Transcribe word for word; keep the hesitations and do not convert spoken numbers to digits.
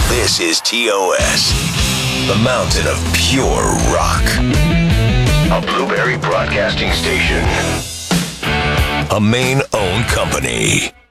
This is T O S, the mountain of pure rock. A Blueberry Broadcasting Station. A Maine-owned company.